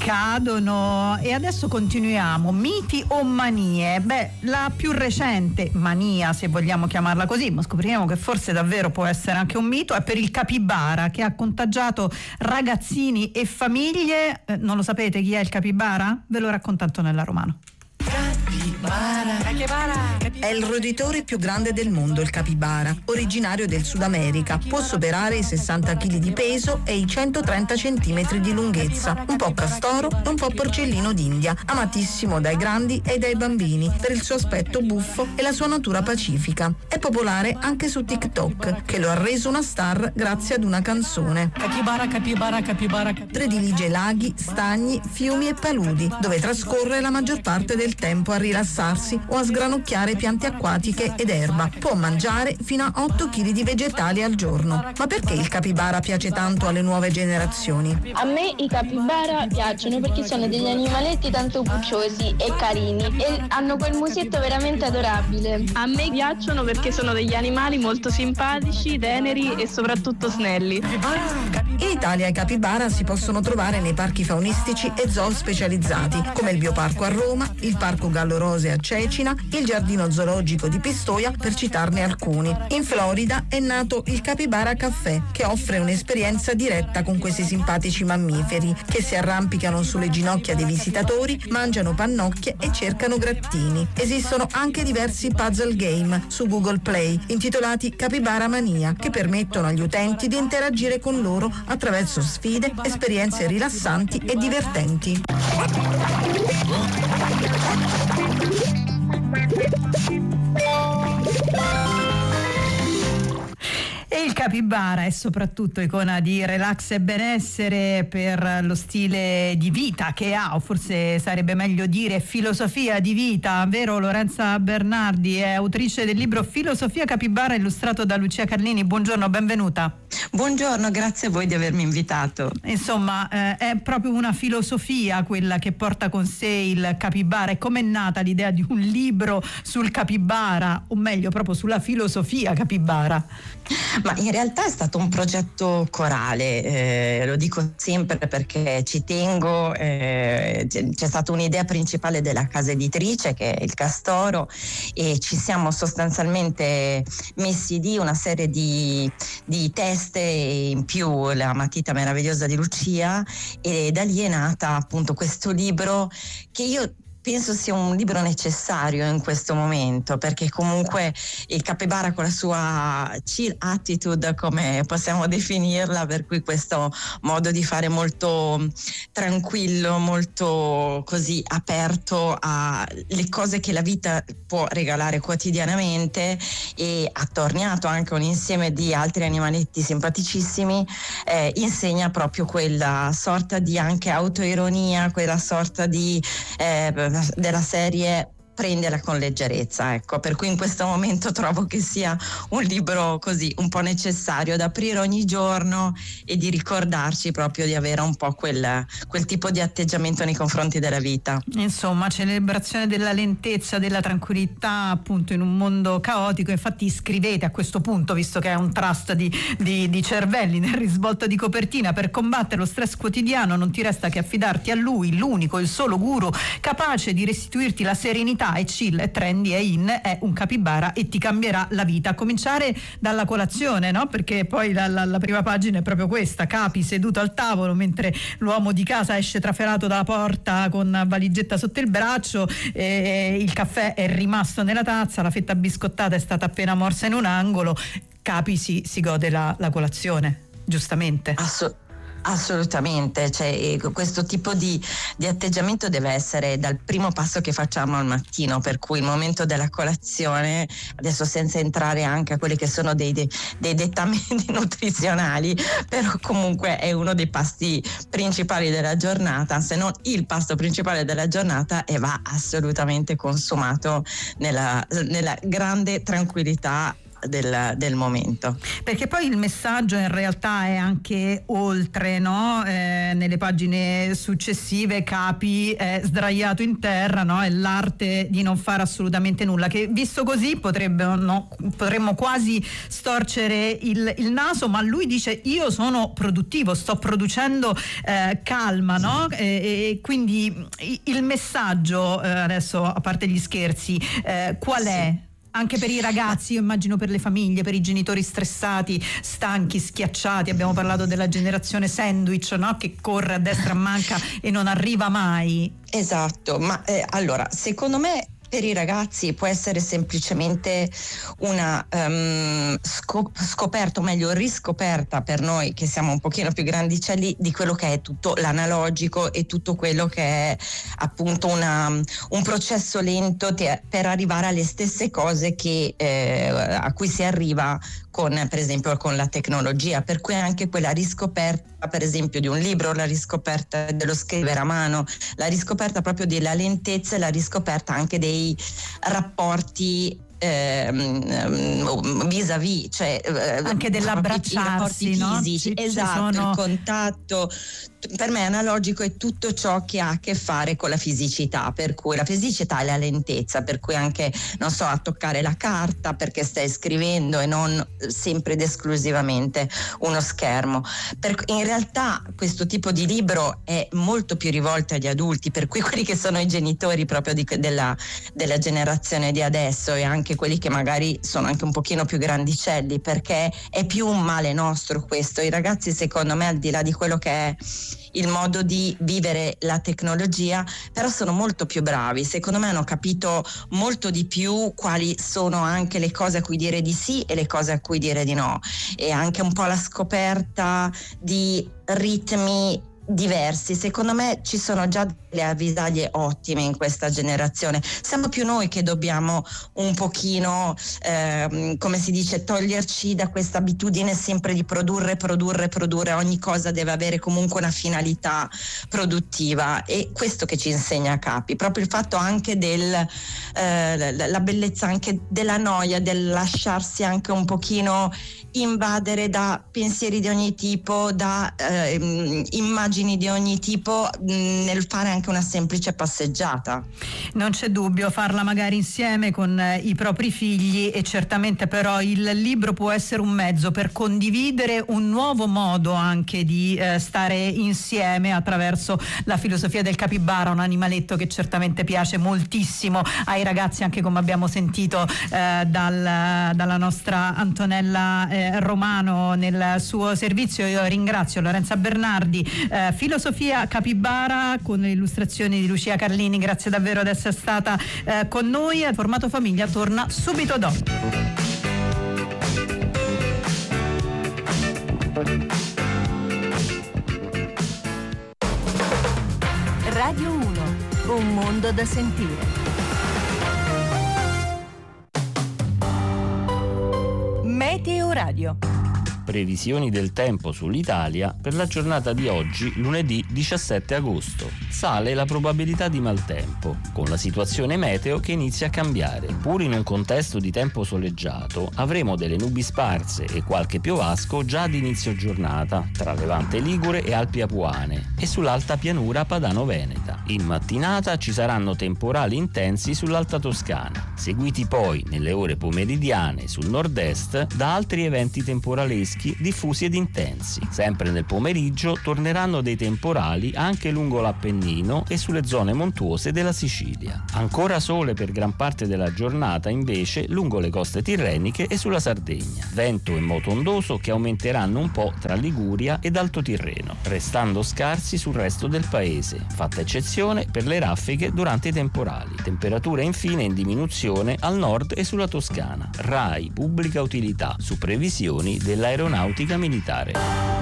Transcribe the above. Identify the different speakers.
Speaker 1: cadono. E adesso continuiamo. Miti o manie? Beh, la più recente mania, se vogliamo chiamarla così, ma scopriremo che forse davvero può essere anche un mito, è per il capibara, che ha contagiato ragazzini e famiglie. Non lo sapete chi è il capibara? Ve lo racconto Antonella Romano.
Speaker 2: È il roditore più grande del mondo, il capibara, originario del Sud America. Può superare i 60 kg di peso e i 130 cm di lunghezza. Un po' castoro e un po' porcellino d'India, amatissimo dai grandi e dai bambini per il suo aspetto buffo e la sua natura pacifica. È popolare anche su TikTok, che lo ha reso una star grazie ad una canzone.
Speaker 3: Capibara.
Speaker 2: Predilige laghi, stagni, fiumi e paludi, dove trascorre la maggior parte del tempo a rilassarsi o a sgranocchiare piante acquatiche ed erba. Può mangiare fino a 8 kg di vegetali al giorno. Ma perché il capibara piace tanto alle nuove generazioni?
Speaker 4: A me i capibara piacciono perché sono degli animaletti tanto pucciosi e carini e hanno quel musetto veramente adorabile.
Speaker 5: A me piacciono perché sono degli animali molto simpatici, teneri e soprattutto snelli.
Speaker 2: In Italia i capibara si possono trovare nei parchi faunistici e zoo specializzati, come il Bioparco a Roma, il Parco Gallo Rose a Cecina, il Giardino Zoologico di Pistoia, per citarne alcuni. In Florida è nato il Capibara Café, che offre un'esperienza diretta con questi simpatici mammiferi, che si arrampicano sulle ginocchia dei visitatori, mangiano pannocchie e cercano grattini. Esistono anche diversi puzzle game su Google Play, intitolati Capibara Mania, che permettono agli utenti di interagire con loro attraverso sfide, esperienze rilassanti e divertenti.
Speaker 1: E il capibara è soprattutto icona di relax e benessere per lo stile di vita che ha, o forse sarebbe meglio dire filosofia di vita, vero? Lorenza Bernardi è autrice del libro Filosofia Capibara, illustrato da Lucia Carlini. Buongiorno, benvenuta.
Speaker 6: Buongiorno, grazie a voi di avermi invitato.
Speaker 1: Insomma, è proprio una filosofia quella che porta con sé il capibara. E com'è nata l'idea di un libro sul capibara, o meglio proprio sulla filosofia capibara?
Speaker 6: Ma in realtà è stato un progetto corale, lo dico sempre perché ci tengo. C'è stata un'idea principale della casa editrice, che è il Castoro, e ci siamo sostanzialmente messi lì una serie di teste, e in più la matita meravigliosa di Lucia, e da lì è nata appunto questo libro, che io penso sia un libro necessario in questo momento, perché comunque il capibara, con la sua chill attitude, come possiamo definirla, per cui questo modo di fare molto tranquillo, molto così aperto alle cose che la vita può regalare quotidianamente, e attorniato anche un insieme di altri animaletti simpaticissimi, insegna proprio quella sorta di anche autoironia, quella sorta di della serie prendela con leggerezza, ecco, per cui in questo momento trovo che sia un libro così un po' necessario da aprire ogni giorno, e di ricordarci proprio di avere un po' quel tipo di atteggiamento nei confronti della vita.
Speaker 1: Insomma, celebrazione della lentezza, della tranquillità, appunto, in un mondo caotico. Infatti scrivete a questo punto, visto che è un trust di cervelli nel risvolto di copertina: per combattere lo stress quotidiano non ti resta che affidarti a lui, l'unico, il solo guru capace di restituirti la serenità e chill, è trendy, è in, è un capibara e ti cambierà la vita. A cominciare dalla colazione, no? Perché poi la prima pagina è proprio questa: Capi seduto al tavolo mentre l'uomo di casa esce trafelato dalla porta con valigetta sotto il braccio, il caffè è rimasto nella tazza, la fetta biscottata è stata appena morsa in un angolo. Capi si gode la colazione, giustamente.
Speaker 6: Assolutamente, cioè, questo tipo di atteggiamento deve essere dal primo passo che facciamo al mattino, per cui il momento della colazione, adesso senza entrare anche a quelli che sono dei dettamenti nutrizionali, però comunque è uno dei pasti principali della giornata, se non il pasto principale della giornata, e va assolutamente consumato nella grande tranquillità del momento.
Speaker 1: Perché poi il messaggio in realtà è anche oltre, no? Nelle pagine successive Capi è sdraiato in terra, no? È l'arte di non fare assolutamente nulla, che visto così potremmo quasi storcere il naso, ma lui dice: io sono produttivo, sto producendo, calma, no? E quindi il messaggio, adesso a parte gli scherzi, qual è? Anche per i ragazzi, io immagino per le famiglie, per i genitori stressati, stanchi, schiacciati. Abbiamo parlato della generazione sandwich, no? Che corre a destra e a manca e non arriva mai.
Speaker 6: Esatto, ma allora secondo me per i ragazzi può essere semplicemente una scoperta, o meglio riscoperta per noi che siamo un pochino più grandicelli, di quello che è tutto l'analogico e tutto quello che è appunto un processo lento per arrivare alle stesse cose che a cui si arriva per esempio con la tecnologia, per cui anche quella riscoperta per esempio di un libro, la riscoperta dello scrivere a mano, la riscoperta proprio della lentezza e la riscoperta anche dei rapporti vis-à-vis, cioè
Speaker 1: anche dell'abbracciarsi,
Speaker 6: i rapporti fisici, no? Esatto, il contatto. Per me analogico è tutto ciò che ha a che fare con la fisicità, per cui la fisicità è la lentezza, per cui anche, non so, a toccare la carta perché stai scrivendo e non sempre ed esclusivamente uno schermo. In realtà questo tipo di libro è molto più rivolto agli adulti, per cui quelli che sono i genitori proprio della generazione di adesso, e anche quelli che magari sono anche un pochino più grandicelli, perché è più un male nostro questo. I ragazzi, secondo me, al di là di quello che è il modo di vivere la tecnologia, però sono molto più bravi, secondo me hanno capito molto di più quali sono anche le cose a cui dire di sì e le cose a cui dire di no, e anche un po' la scoperta di ritmi diversi. Secondo me ci sono già delle avvisaglie ottime in questa generazione. Siamo più noi che dobbiamo un pochino, come si dice, toglierci da questa abitudine sempre di produrre. Ogni cosa deve avere comunque una finalità produttiva, e questo che ci insegna Capi, proprio il fatto anche la bellezza anche della noia, del lasciarsi anche un pochino invadere da pensieri di ogni tipo, da immagini di ogni tipo, nel fare anche una semplice passeggiata.
Speaker 1: Non c'è dubbio, farla magari insieme con i propri figli, e certamente però il libro può essere un mezzo per condividere un nuovo modo anche di stare insieme attraverso la filosofia del capibara, un animaletto che certamente piace moltissimo ai ragazzi, anche come abbiamo sentito dalla nostra Antonella Romano nel suo servizio. Io ringrazio Lorenza Bernardi, Filosofia Capibara, con le illustrazioni di Lucia Carlini. Grazie davvero di essere stata con noi. Il formato famiglia torna subito dopo.
Speaker 7: Radio 1, un mondo da sentire. Meteo Radio.
Speaker 8: Previsioni del tempo sull'Italia per la giornata di oggi, lunedì 17 agosto. Sale la probabilità di maltempo, con la situazione meteo che inizia a cambiare. Pur in un contesto di tempo soleggiato, avremo delle nubi sparse e qualche piovasco già ad inizio giornata, tra Levante Ligure e Alpi Apuane, e sull'alta pianura padano-veneta. In mattinata ci saranno temporali intensi sull'Alta Toscana, seguiti poi nelle ore pomeridiane sul nord-est da altri eventi temporaleschi diffusi ed intensi. Sempre nel pomeriggio torneranno dei temporali anche lungo l'Appennino e sulle zone montuose della Sicilia. Ancora sole per gran parte della giornata invece lungo le coste tirreniche e sulla Sardegna. Vento e moto ondoso che aumenteranno un po' tra Liguria ed Alto Tirreno, restando scarsi sul resto del paese, fatta eccezione per le raffiche durante i temporali. Temperature infine in diminuzione al nord e sulla Toscana. RAI Pubblica Utilità, su previsioni dell'Aeronautica Militare.